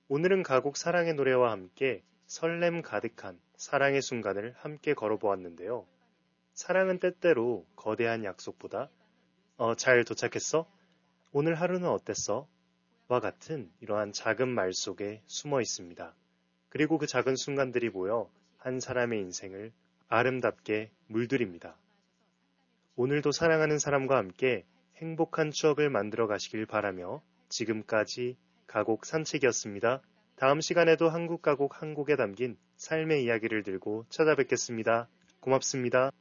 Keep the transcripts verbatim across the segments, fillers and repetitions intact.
오늘은 가곡 사랑의 노래와 함께 설렘 가득한 사랑의 순간을 함께 걸어보았는데요. 사랑은 때때로 거대한 약속보다 어, 잘 도착했어? 오늘 하루는 어땠어? 와 같은 이러한 작은 말 속에 숨어 있습니다. 그리고 그 작은 순간들이 모여 한 사람의 인생을 아름답게 물들입니다. 오늘도 사랑하는 사람과 함께 행복한 추억을 만들어 가시길 바라며 지금까지 가곡 산책이었습니다. 다음 시간에도 한국 가곡 한 곡에 담긴 삶의 이야기를 들고 찾아뵙겠습니다. 고맙습니다.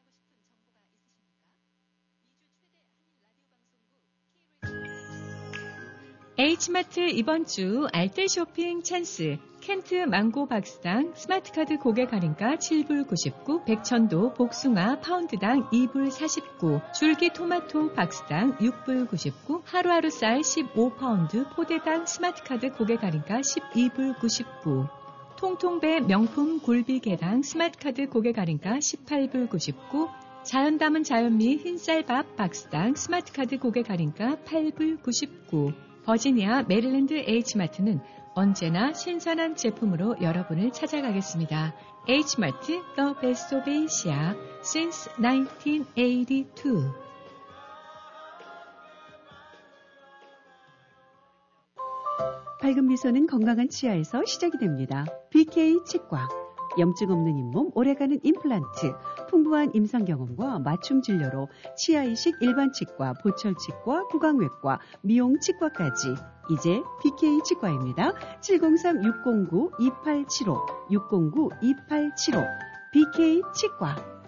H마트 이번 주 알뜰 쇼핑 찬스 켄트 망고 박스당 스마트카드 고객 할인가 칠 불 구십구, 백천도 복숭아 파운드당 이 불 사십구, 줄기 토마토 박스당 육 불 구십구, 하루하루 쌀 십오 파운드 포대당 스마트카드 고객 할인가 십이 불 구십구, 통통배 명품 굴비계당 스마트카드 고객 할인가 십팔 불 구십구, 자연 담은 자연미 흰쌀밥 박스당 스마트카드 고객 할인가 팔 불 구십구, 버지니아 메릴랜드 H마트는 언제나 신선한 제품으로 여러분을 찾아가겠습니다. H마트 The Best of Asia since 나인틴 에이티투. 밝은 미소는 건강한 치아에서 시작이 됩니다. 비케이 치과. 염증 없는 잇몸, 오래가는 임플란트, 풍부한 임상 경험과 맞춤 진료로 치아 이식 일반 치과, 보철 치과, 구강외과, 미용 치과까지 이제 비케이 치과입니다. 칠공삼 육공구 이팔칠오, 육공구 이팔칠오 비케이 치과.